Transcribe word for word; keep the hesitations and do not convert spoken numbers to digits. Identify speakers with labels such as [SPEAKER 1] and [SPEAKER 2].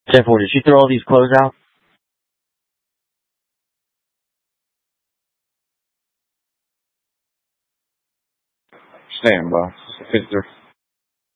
[SPEAKER 1] ten four, did she throw all these clothes out? Stand by. fifty-three.